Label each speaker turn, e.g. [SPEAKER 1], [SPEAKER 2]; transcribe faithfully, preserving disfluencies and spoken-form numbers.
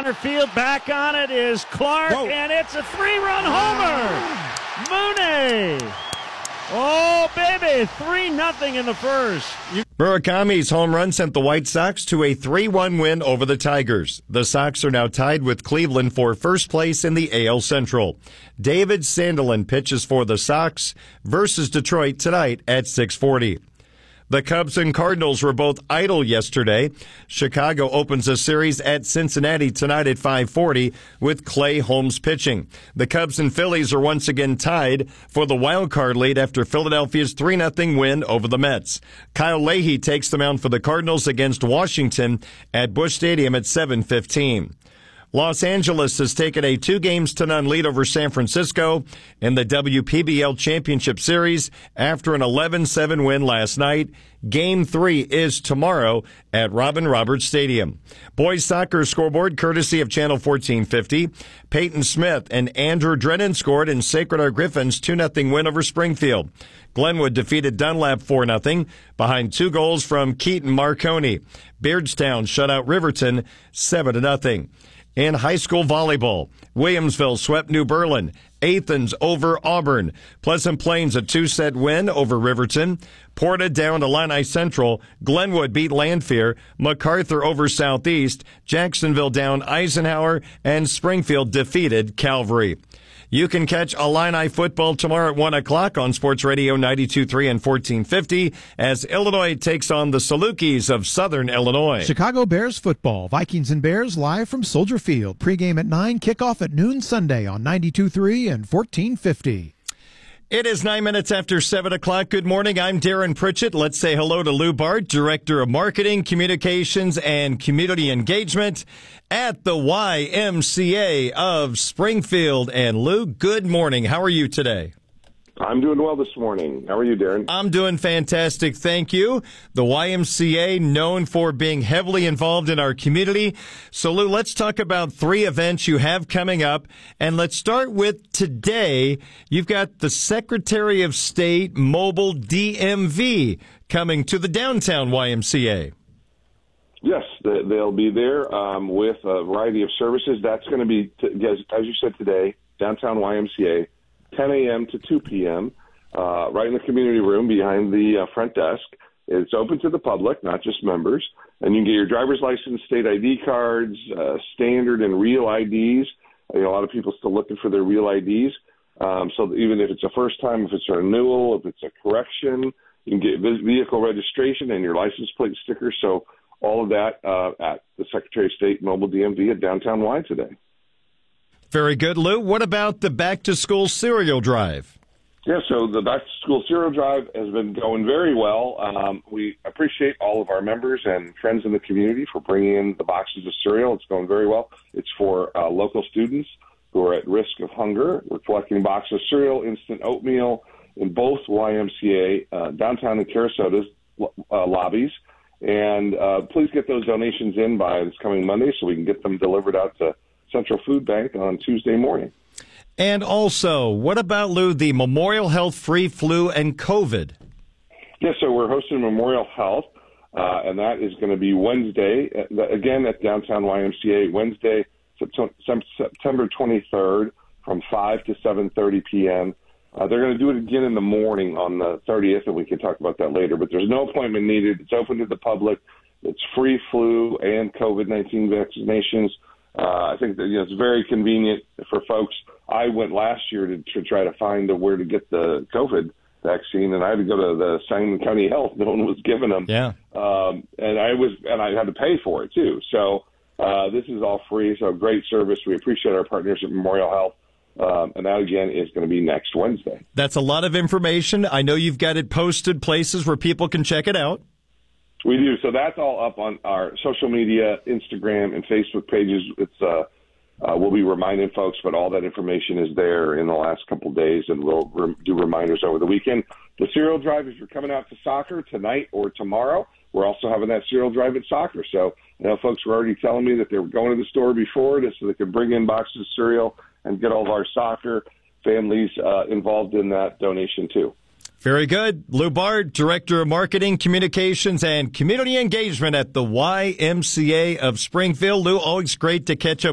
[SPEAKER 1] center field. Back on it is Clark, Whoa. and it's a three-run homer. Mooney. Oh, baby, three nothing in the first.
[SPEAKER 2] Murakami's home run sent the White Sox to a three one win over the Tigers. The Sox are now tied with Cleveland for first place in the A L Central. David Sandelin pitches for the Sox versus Detroit tonight at six forty. The Cubs and Cardinals were both idle yesterday. Chicago opens a series at Cincinnati tonight at five forty with Clay Holmes pitching. The Cubs and Phillies are once again tied for the wild card lead after Philadelphia's three nothing win over the Mets. Kyle Leahy takes the mound for the Cardinals against Washington at Busch Stadium at seven fifteen. Los Angeles has taken a two games to none lead over San Francisco in the W P B L Championship Series after an eleven seven win last night. Game three is tomorrow at Robin Roberts Stadium. Boys soccer scoreboard courtesy of Channel fourteen fifty. Peyton Smith and Andrew Drennan scored in Sacred Heart Griffins' two nothing win over Springfield. Glenwood defeated Dunlap four nothing behind two goals from Keaton Marconi. Beardstown shut out Riverton seven to nothing. In high school volleyball, Williamsville swept New Berlin. Athens over Auburn. Pleasant Plains a two-set win over Riverton. Porta down to Illini Central. Glenwood beat Lanphier. MacArthur over Southeast. Jacksonville down Eisenhower. And Springfield defeated Calvary. You can catch Illini football tomorrow at one o'clock on Sports Radio ninety-two point three and fourteen fifty as Illinois takes on the Salukis of Southern Illinois.
[SPEAKER 3] Chicago Bears football. Vikings and Bears live from Soldier Field. Pregame at nine, kickoff at noon Sunday on ninety-two point three and fourteen fifty.
[SPEAKER 2] It is nine minutes after seven o'clock. Good morning. I'm Darren Pritchett. Let's say hello to Lou Bart, Director of Marketing, Communications, and Community Engagement at the Y M C A of Springfield. And Lou, good morning. How are you today?
[SPEAKER 4] I'm doing well this morning. How are you, Darren?
[SPEAKER 2] I'm doing fantastic, thank you. The Y M C A, known for being heavily involved in our community. So, Lou, let's talk about three events you have coming up. And let's start with today. You've got the Secretary of State Mobile D M V coming to the downtown Y M C A.
[SPEAKER 4] Yes, they'll be there um, with a variety of services. That's going to be, as you said today, downtown Y M C A. ten a.m. to two p.m., uh, right in the community room behind the uh, front desk. It's open to the public, not just members. And you can get your driver's license, state I D cards, uh, standard and real I Ds. You know, a lot of people still looking for their real I Ds. Um, so even if it's a first time, if it's a renewal, if it's a correction, you can get vehicle registration and your license plate sticker. So all of that uh, at the Secretary of State Mobile D M V at Downtown Y today.
[SPEAKER 2] Very good, Lou. What about the back-to-school cereal drive?
[SPEAKER 4] Yeah, so the back-to-school cereal drive has been going very well. Um, we appreciate all of our members and friends in the community for bringing in the boxes of cereal. It's going very well. It's for uh, local students who are at risk of hunger. We're collecting boxes of cereal, instant oatmeal in both Y M C A, uh, downtown and Carasota's uh, lobbies. And uh, please get those donations in by this coming Monday so we can get them delivered out to Central Food Bank on Tuesday morning.
[SPEAKER 2] And also, what about, Lou, the Memorial Health Free Flu and COVID?
[SPEAKER 4] Yeah, so we're hosting Memorial Health, uh, and that is going to be Wednesday, uh, again at downtown Y M C A, Wednesday, September twenty-third from five to seven thirty p.m. Uh, they're going to do it again in the morning on the thirtieth, and we can talk about that later. But there's no appointment needed. It's open to the public. It's free flu and COVID nineteen vaccinations. Uh, I think that you know, it's very convenient for folks. I went last year to, to try to find a, where to get the COVID vaccine, and I had to go to the Sangamon County Health. No one was giving them.
[SPEAKER 2] Yeah.
[SPEAKER 4] Um, and I was, and I had to pay for it too. So uh, this is all free. So great service. We appreciate our partners at Memorial Health. Um, and that, again, is going to be next Wednesday.
[SPEAKER 2] That's a lot of information. I know you've got it posted places where people can check it out.
[SPEAKER 4] We do. So that's all up on our social media, Instagram, and Facebook pages. It's uh, uh, we'll be reminding folks, but all that information is there in the last couple of days, and we'll re- do reminders over the weekend. The cereal drive, if you're coming out to soccer tonight or tomorrow, we're also having that cereal drive at soccer. So you know, folks were already telling me that they were going to the store before this so they could bring in boxes of cereal and get all of our soccer families uh, involved in that donation too.
[SPEAKER 2] Very good. Lou Bart, Director of Marketing, Communications, and Community Engagement at the Y M C A of Springfield. Lou, always great to catch up